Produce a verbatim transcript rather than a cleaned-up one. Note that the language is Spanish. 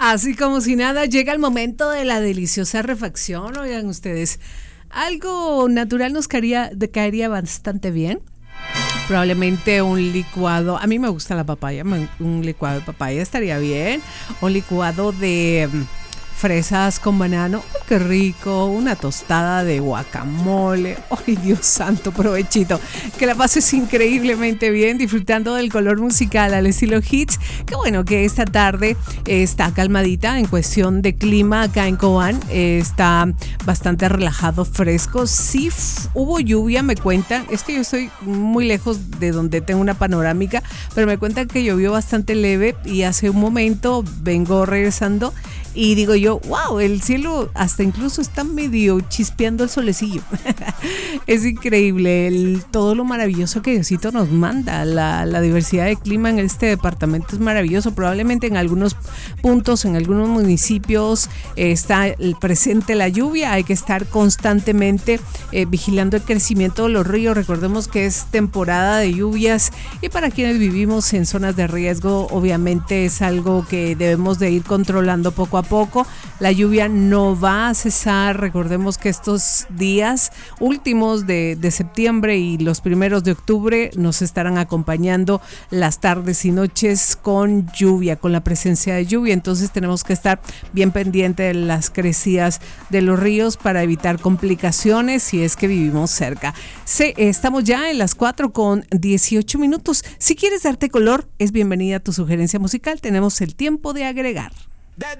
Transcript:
Así como si nada, llega el momento de la deliciosa refacción. Oigan ustedes, algo natural nos caería, caería bastante bien. Probablemente un licuado, a mí me gusta la papaya, un licuado de papaya estaría bien. Un licuado de fresas con banano, ¡oh, qué rico! Una tostada de guacamole, ¡ay, Dios santo, provechito! Que la pases increíblemente bien disfrutando del color musical al estilo Hits. Qué bueno que esta tarde eh, está calmadita en cuestión de clima acá en Cobán, eh, está bastante relajado, fresco. Sí, f- hubo lluvia, me cuentan, es que yo estoy muy lejos de donde tengo una panorámica, pero me cuentan que llovió bastante leve y hace un momento vengo regresando y digo yo, wow, el cielo hasta incluso está medio chispeando el solecillo. Es increíble el, todo lo maravilloso que Diosito nos manda. La, la diversidad de clima en este departamento es maravilloso. Probablemente en algunos puntos, en algunos municipios eh, está el presente la lluvia. Hay que estar constantemente eh, vigilando el crecimiento de los ríos. Recordemos que es temporada de lluvias y para quienes vivimos en zonas de riesgo, obviamente es algo que debemos de ir controlando poco a poco. La lluvia no va a cesar. Recordemos que estos días últimos de, de septiembre y los primeros de octubre nos estarán acompañando las tardes y noches con lluvia, con la presencia de lluvia. Entonces tenemos que estar bien pendiente de las crecidas de los ríos para evitar complicaciones si es que vivimos cerca. Sí, estamos ya en las cuatro con dieciocho minutos. Si quieres darte color, es bienvenida tu sugerencia musical. Tenemos el tiempo de agregar.